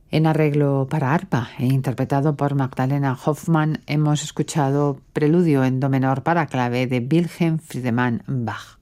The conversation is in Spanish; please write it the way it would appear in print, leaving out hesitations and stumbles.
En arreglo para arpa e interpretado por Magdalena Hoffmann, hemos escuchado Preludio en do menor para clave de Wilhelm Friedemann Bach.